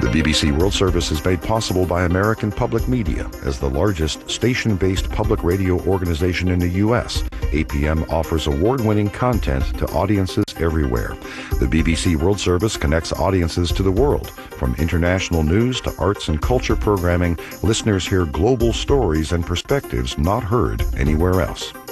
The BBC World Service is made possible by American Public Media. As the largest station-based public radio organization in the U.S., APM offers award-winning content to audiences everywhere. The BBC World Service connects audiences to the world. From international news to arts and culture programming, listeners hear global stories and perspectives not heard anywhere else.